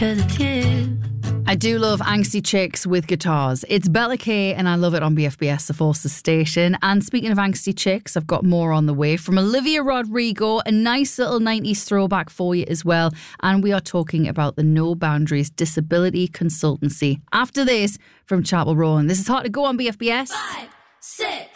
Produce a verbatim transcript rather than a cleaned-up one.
I do love angsty chicks with guitars. It's Bella K and I love it on B F B S, the Forces station. And speaking of angsty chicks, I've got more on the way from Olivia Rodrigo, a nice little nineties throwback for you as well. And we are talking about the No Boundaries Disability Consultancy. After this, from Chapel Rowan. This is Hard to Go on B F B S. Five, six.